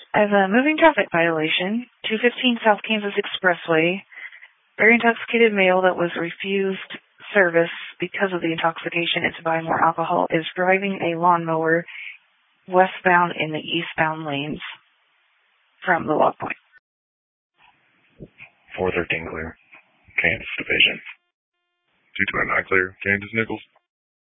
I have a moving traffic violation, 215 South Kansas Expressway. Very intoxicated male that was refused service because of the intoxication and to buy more alcohol is driving a lawnmower westbound in the eastbound lanes from the log point. 413 clear, Kansas Division. 229 clear, Kansas Nichols.